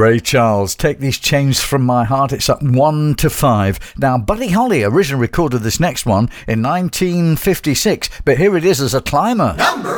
Ray Charles, Take These Chains From My Heart. It's up 1 to 5. Now, Buddy Holly originally recorded this next one in 1956, but here it is as a climber. Number